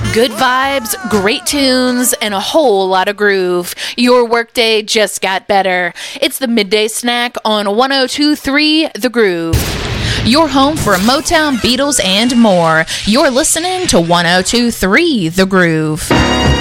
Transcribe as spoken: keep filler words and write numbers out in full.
Good vibes, great tunes, and a whole lot of groove. Your workday just got better. It's the Midday Snack on one oh two point three The Groove. Your home for Motown, Beatles, and more. You're listening to one oh two point three The Groove.